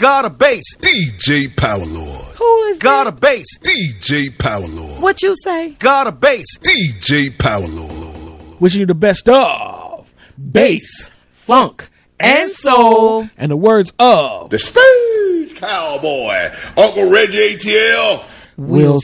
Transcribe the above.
God of bass. DJ Powerlord. Who is God that? of bass. DJ Powerlord. What you say? God of bass. DJ Powerlord. Wishing you the best of bass, Funk, and soul. and the words of The Space Cowboy, Uncle Reggie ATL. Will